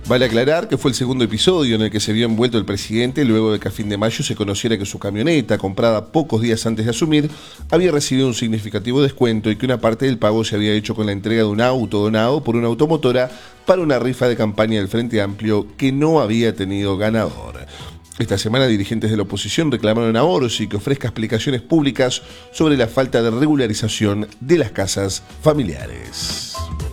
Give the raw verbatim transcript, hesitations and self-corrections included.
Vale aclarar que fue el segundo episodio en el que se vio envuelto el presidente luego de que a fin de mayo se conociera que su camioneta, comprada pocos días antes de asumir, había recibido un significativo descuento y que una parte del pago se había hecho con la entrega de un auto donado por una automotora para una rifa de campaña del Frente Amplio que no había tenido ganador. Esta semana dirigentes de la oposición reclamaron a Orsi que ofrezca explicaciones públicas sobre la falta de regularización de las casas familiares.